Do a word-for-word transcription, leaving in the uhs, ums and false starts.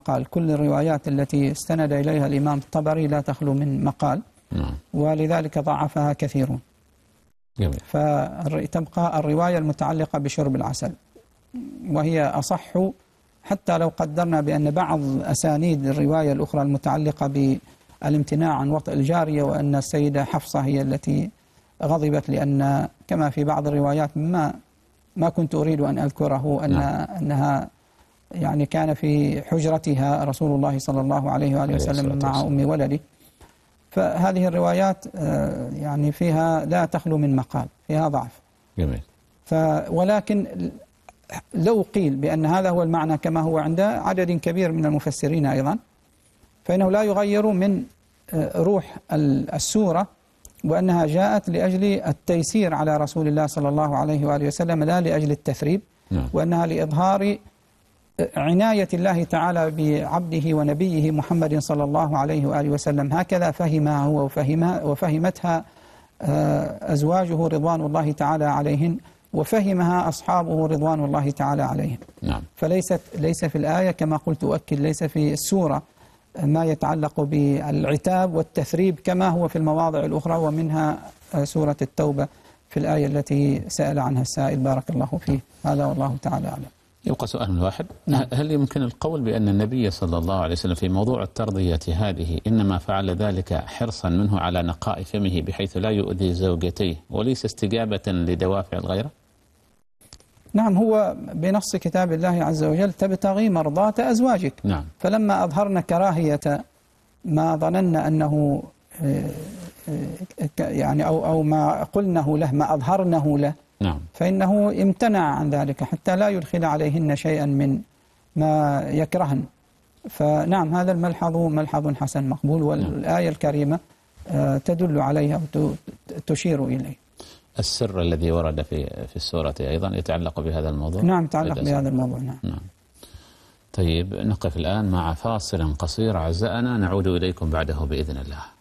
قال كل الروايات التي استند إليها الإمام الطبري لا تخلو من مقال، ولذلك ضعفها كثيرون. جميل. فتبقى الرواية المتعلقة بشرب العسل، وهي أصح، حتى لو قدرنا بأن بعض أسانيد الرواية الأخرى المتعلقة بالامتناع عن وطئ الجارية وأن السيدة حفصة هي التي غضبت لأن كما في بعض الروايات ما ما كنت أريد أن أذكره أن نعم. أنها يعني كان في حجرتها رسول الله صلى الله عليه وآله وسلم مع أم ولده. فهذه الروايات يعني فيها لا تخلو من مقال، فيها ضعف. جميل. ف ولكن لو قيل بأن هذا هو المعنى كما هو عند عدد كبير من المفسرين أيضا، فإنه لا يغير من روح السورة، وأنها جاءت لأجل التيسير على رسول الله صلى الله عليه وآله وسلم لا لأجل التثريب، وأنها لإظهار عناية الله تعالى بعبده ونبيه محمد صلى الله عليه وآله وسلم. هكذا فهمها هو وفهمها وفهمتها أزواجه رضوان الله تعالى عليهن، وفهمها أصحابه رضوان الله تعالى عليهم. نعم. فليست ليس في الآية كما قلت أؤكد، ليس في السورة ما يتعلق بالعتاب والتثريب كما هو في المواضع الأخرى، ومنها سورة التوبة في الآية التي سأل عنها السائل بارك الله فيه. هذا والله تعالى أعلم. يبقى سؤال من واحد. نعم. هل يمكن القول بأن النبي صلى الله عليه وسلم في موضوع الترضية هذه إنما فعل ذلك حرصا منه على نقاء فمه بحيث لا يؤذي زوجتيه وليس استجابة لدوافع الغيرة؟ نعم، هو بنص كتاب الله عز وجل تبتغي مرضاة أزواجك. نعم. فلما أظهرنا كراهية ما ظننا أنه يعني أو أو ما قلنه له، ما أظهرنه له، نعم، فإنه امتنع عن ذلك حتى لا يدخل عليهن شيئا من ما يكرهن. فنعم، هذا الملحظ ملحظ حسن مقبول، والآية الكريمة تدل عليها وتشير إليه. السر الذي ورد في في السورة أيضا يتعلق بهذا الموضوع؟ نعم، يتعلق بهذا الموضوع. نعم. نعم. طيب، نقف الآن مع فاصل قصير أعزائنا، نعود إليكم بعده بإذن الله.